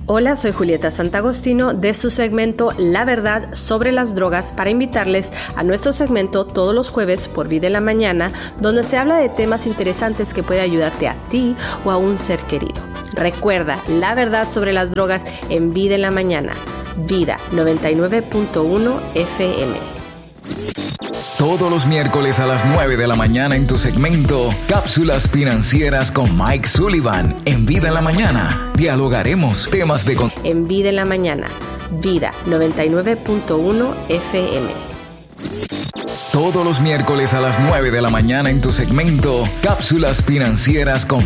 Hola, soy Julieta Santagostino de su segmento La Verdad sobre las Drogas para invitarles a nuestro segmento todos los jueves por Vida en la Mañana, donde se habla de temas interesantes que puede ayudarte a ti o a un ser querido. Recuerda, La Verdad sobre las Drogas en Vida en la Mañana. Vida 99.1 FM. Todos los miércoles a las 9 de la mañana en tu segmento Cápsulas Financieras con Mike Sullivan. En Vida en la Mañana dialogaremos temas de... En Vida en la Mañana. Vida 99.1 FM. Todos los miércoles a las 9 de la mañana en tu segmento Cápsulas Financieras con